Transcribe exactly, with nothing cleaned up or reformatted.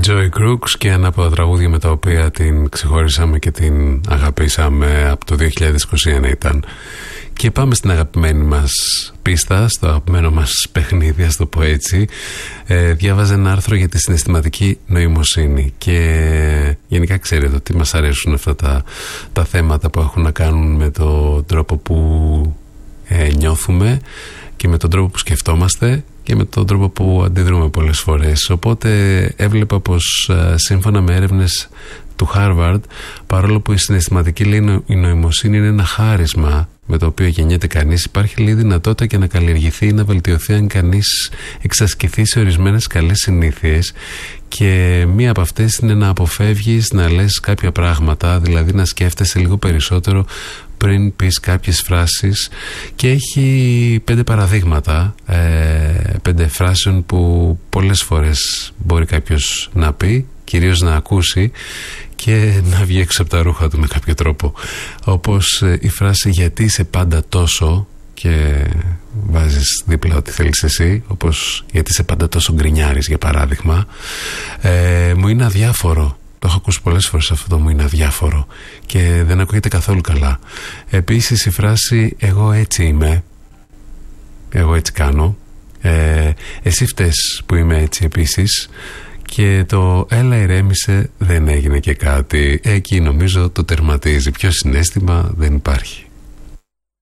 Joy Crooks και ένα από τα τραγούδια με τα οποία την ξεχωρίσαμε και την αγαπήσαμε από το δύο χιλιάδες είκοσι ένα ήταν. Και πάμε στην αγαπημένη μας πίστα, στο αγαπημένο μας παιχνίδι, ας το πω έτσι. Ε, διάβαζε ένα άρθρο για τη συναισθηματική νοημοσύνη και γενικά ξέρετε ότι μας αρέσουν αυτά τα, τα θέματα που έχουν να κάνουν με τον τρόπο που ε, νιώθουμε και με τον τρόπο που σκεφτόμαστε και με τον τρόπο που αντιδρούμε πολλές φορές. Οπότε έβλεπα πως σύμφωνα με έρευνες του Harvard, παρόλο που η συναισθηματική λέει, η νοημοσύνη είναι ένα χάρισμα με το οποίο γεννιέται κανείς, υπάρχει λίγη δυνατότητα και να καλλιεργηθεί ή να βελτιωθεί αν κανείς εξασκηθεί σε ορισμένες καλές συνήθειες, και μία από αυτές είναι να αποφεύγεις να λες κάποια πράγματα, δηλαδή να σκέφτεσαι λίγο περισσότερο πριν πεις κάποιες φράσεις, και έχει πέντε παραδείγματα ε, πέντε φράσεων που πολλές φορές μπορεί κάποιος να πει, κυρίως να ακούσει και να βγει έξω από τα ρούχα του με κάποιο τρόπο, όπως ε, η φράση «γιατί είσαι πάντα τόσο» και βάζεις δίπλα ό,τι θέλεις εσύ, όπως «γιατί είσαι πάντα τόσο γκρινιάρης» για παράδειγμα. ε, μου είναι αδιάφορο. Το έχω ακούσει πολλές φορές αυτό το «μου είναι αδιάφορο» και δεν ακούγεται καθόλου καλά. Επίσης η φράση «εγώ έτσι είμαι», «εγώ έτσι κάνω», ε, «εσύ φταίς που είμαι έτσι» επίσης, και το «έλα ηρέμησε, δεν έγινε και κάτι». Εκεί νομίζω το τερματίζει. Πιο συναίσθημα δεν υπάρχει.